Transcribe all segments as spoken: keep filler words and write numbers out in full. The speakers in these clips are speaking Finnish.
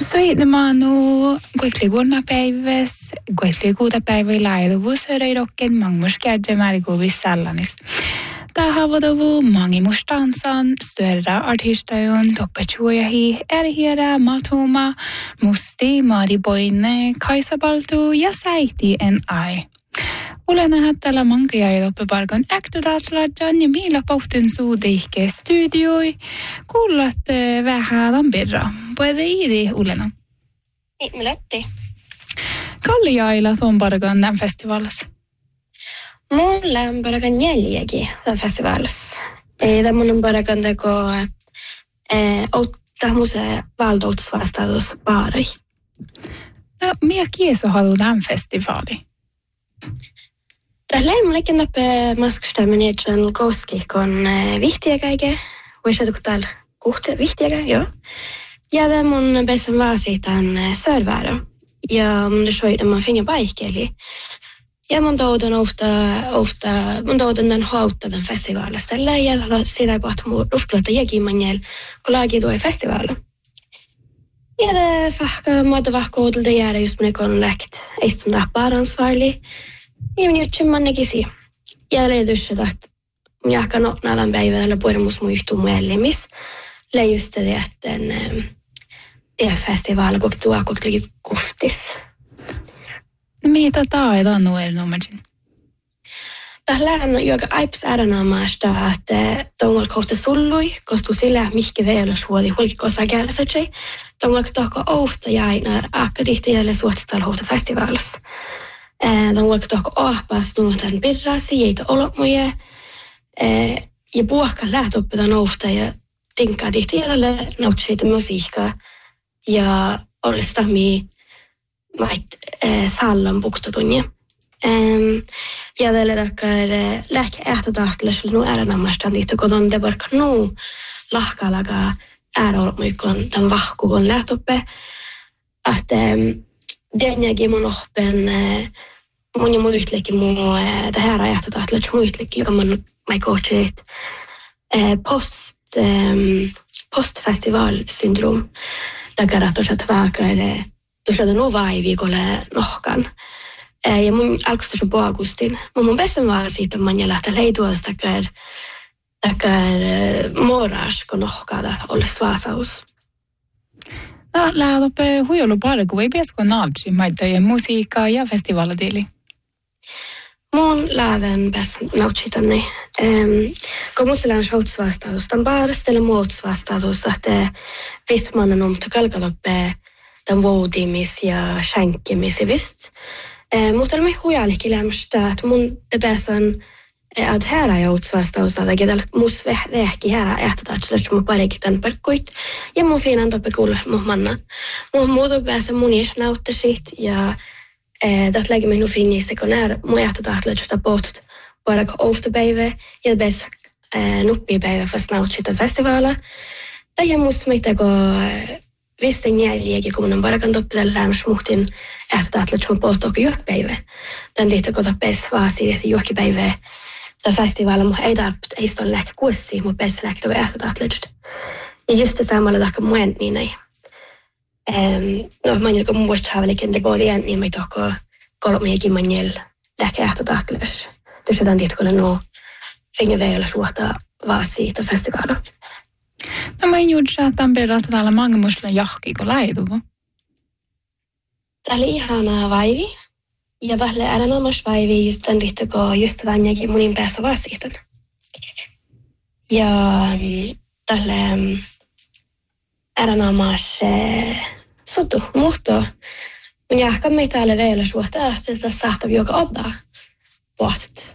Soidemaanu gweithliwr päiväs, gweithliwr päivä laiduvuus höreidokken mangmuskärde märguvis sallanis. Tahavodavu mangi mustansan, störra artistajon, toppachujahi, erhiera, matuma, musti, mariboine, kaisabaltu ja saiti en ai. Olen hättällä mankia ja oppiparkon äktödatlajan ja millä pohtin suudeihke studioi. Kuulat vähän lampirra. Puede idi Ulena? Ei, me lähti. Kalli jaila tuon parkon tämän festivaalissa? Mulla on parkon neljäkin tämän festivaalissa. Tämä on parkon teko ottaa musea valdoutusvastaus paarai. No, mikä kieso haluaa tämän festivaali? Tällä ei mullekin nope maskustaminen, että on koskikon vihtiäkäike. Voisi joku täällä kuhti vihtiäkä, joo. Ja tämä mun bästa vasi tämän sörväära. Ja mun soitan mä finja paikkeeli. Ja mun toudan ofta, ofta, mun toudan tämän hautta tämän festivaalista. Tällä ja sitä ei pohtu mun rufluutta jäkin manjel, kun laagi tuo festivaali. Ja tämä fahka muuta vahkoudulta jäädä just mun ekon läkt eistuntaa paransvaarli. Ja minä jutsin mannekisi. Ja leidys, että minä jahkan opnaavan päivällä puhumus muistuu muellimis. Leijusteli, että tämä festivaali koko tuo koko kuhtis. Mitä taida on nuori numerin? Tällä on joka aips ääränämaasta, että tuolla kohta sullui, koska sillä mihki vielä suoli hulkikossa kärsätsei. Tuolla kohta ohta jäinä akka tihti jälle suhtistalla kohta festivaalissa. Dan walk toch ahpas nuotan pirrasi jeita olotmoja ja puhka lähtöppe dan ofta ja tinkaa tihti jälle nautseita musiikkaa ja ollista mi mait sallan buktatunja. Ja tällä takkar lähkä ähtotahtle sulle nu ääränammastaan tihti kodon de barka nu lahkalaga äärolotmoikon tämän vahkukon lähtöppe että Denjäkin mun oppen, mun ja mun yhtlekin mun tähän ajattelua, että mun yhtlekin, joka mun mai coachit post postfestivalsyndrom, takia että tosiaan vähäkään tosiaan nu vaiviikolle nohkan. Ja mun alkuista sun puagustin, mun mun bästa vaan siitä man ja lähtee leiduolta takia takia moras kun nohkada olisi vaasaus. No, lähtöpä huijolu parku, ei piesko nautsi maitojen musiikkaa ja festivaalatili? Mun lähden pääs nautsi tänne. Um, kun musta lähden shoutsvastaus, tämän paarastella muutsvastaus, että vismannen om til kalkaloppe den vådimis ja skänkimis i vist. Uh, mutta olemme huijalikin lämmästä, että mun te pääsän att här är jag utsvastaus, että gedal mus vähki här är että että mun parikin tämän parkkuit ja mun fiinan toppe kuulla mun manna. Mun muuta pääsee mun ies nautte sit ja dat lägger mig nu finni sekundär mun että että että pohtot bara ofta päivä ja bäst nuppi päivä fast nautsita festivaala. Tai mus mitä ko vissten jäljiäkin kun mun parakan toppe tällä lämmäs muhtin että että että pohtot ko juokpäivä. Tän tihti ko tappes vaasi että juokpäivä. Tämä festivaali mun ei tarvitse, ei sitä ole lähti kuussi, mun päässä lähti tuo ähtotahtlöstä. Ja just se samalla tahka mun niin näin. No, mä en ole mun vuosta haavelikin, että koodi en, niin mä ei tohko kolmiakin manjel lähti ähtotahtlössä. Tässä on tietysti, kun no finge vielä suhtaa vaan siitä festivaalia. No, mä en juuri saa tämän perään, että täällä mangemusilla jahki, kun läiduva. Täällä ihanaa vaivi. Ja tälle ääränämäs vaivi just tämän lihtykö just tännekin munin päässä vastaan. Ja tälle ääränämäs sotu muhto. Mun jahka meitä täällä vielä suhtaa, että tässä saattaa joka ottaa pohtat.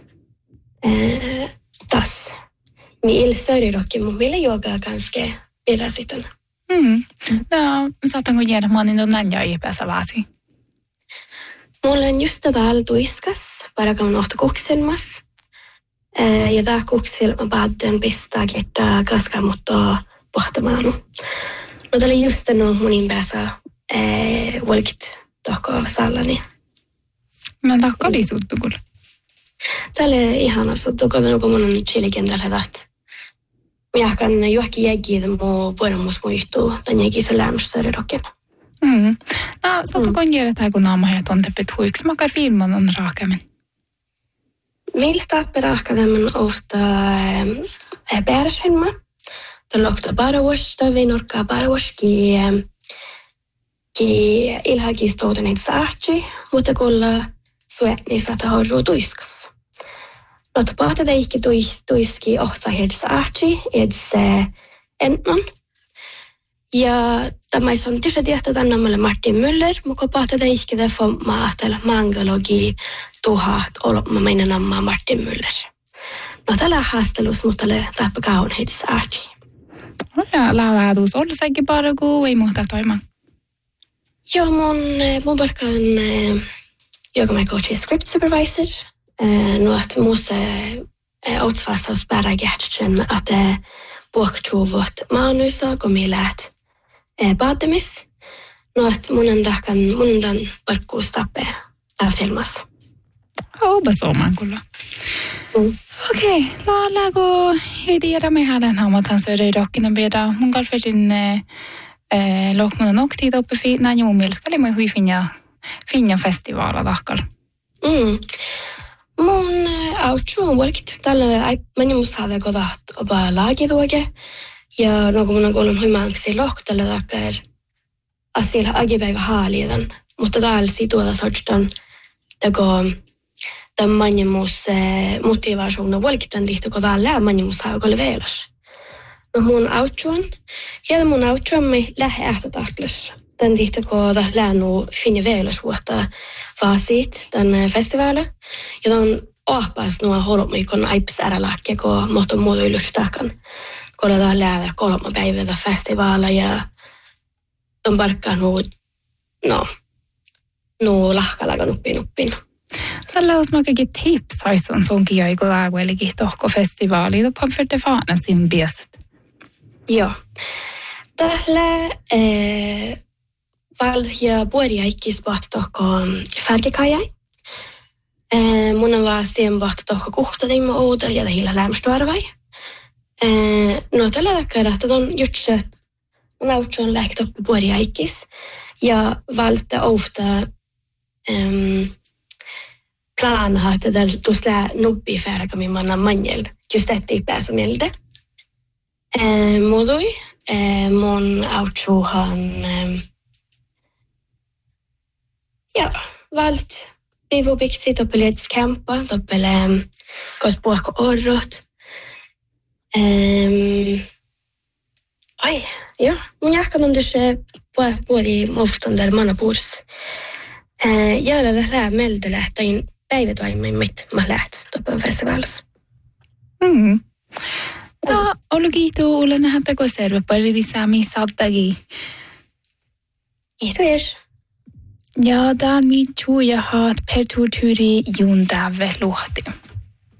Taas. Mi ilsöörirokki mun vielä joka kanske vielä sitten. Mm. No, saatanko jäädä manin tuon näin ja päässä vasi? Mulla on just täällä tuiskas, parakaan ohta kukselmas. Ja tää kuksfilma päättyyn pistää kettaa kaskaa mutta pohtamaanu. No täällä just no munin päässä volkit tohko sallani. No tohko oli suttu kyllä? Täällä ihana suttu, kun mun on chilikin tällä tahti. Minä kan juokki jäggiä muu puolella muistuu, tämän jäggiä se lämmössä rocken. Mm. No, saatko kun järjestää, kun naamahjat on teppet huiksi? Makar filman on raakemmin. Meillä tappaa raakemmin ousta bärshelma. Tolokta barawasta, vinorkaa barawaski. Ki ilhakistoutan itse ahti, mutta kulla suetni saata horru tuiskas. Mutta pahta teikki tuiski ohta hedsa ahti, edse ennon. Ja tämä on tietysti tietää tänne Martin Müller, mutta pahta teikki te fomma ahtella mangalogi tuhat olemme meidän namma Martin Müller. No tällä haastelus, mutta tällä tappa kaun hedsa ahti. Ja laadus on sekin bara kun ei muuta toimaan. Joo, mun, mun barkan joka mä coachin script supervisor. No, että muussa outsvastaus bara gärtsen, että puhktuuvot maanuissa, kun me läht baatamis. No, että mun endakan, mun endan barkkuus tappee tää filmassa. Hoppas oman kyllä. Mm. Okei, okay, laalaako ei tiedä me hänen hammatan söydei rokkinen vielä. Mun kalfesin Eh, Lohmana nokti toppe fi na ju mielestä oli moi hui finja finja festivaala lahkal. Mm. Mun outro on walkit tällä ai meni musave godat oba lagidoge ja no kun on kuullut hui manksi lohkalla takkar asilla agipäivä haalidan mutta täällä situada sortstan tego tämän manjemus motivaationa walkitan dihto godalla manjemus ha golvelas. No mun outron, ja mun outron me lähe ähtotartles. Den dihta koda länu finne velas vuotta vaasit den festivaala. Ja don ahpas nuo holomikon aips ärälahke ko mohto muuta ylöstakan. Koda da lähe kolma päivää festivaala ja don barkka nu, no, nu lahkalagan uppin uppin. Tällä olisi mäkin tips haisun sonkin aiko lääkuelikin tohko festivaali. Tupan fyrte faana sin biaset. Joo. Tällä eh, valhja puoliaikis pohti tohkoon färgekajai. Eh, mun on vaan siihen pohti tohko kuhtadimme oudel ja tahilla lämstuarvai. Eh, no tällä takia, että on juttu, mun autsu on lähti oppi puoliaikis. Ja valta ofta eh, plana, että tällä tuossa nubbi färgami manna manjel. Just ettei pääse mieltä. Eh, modui, eh, mun outsuhan eh, ja valt bivobiksi toppelets kämpa, toppele eh, kos puhko orrot. Eh, ai, ja, mun jahkan on tässä puoli mofstander manapurs. Eh, jäljellä tällä meiltä lähtäin päivätoimiin mit mä läht toppen festivaalissa. Mm. Ta ollut kiitos ulle nähdä kun serve pari lisää missä ottakin. Kiitos. Ja täällä mitjuu ja haat pertuuturi juntave luhti.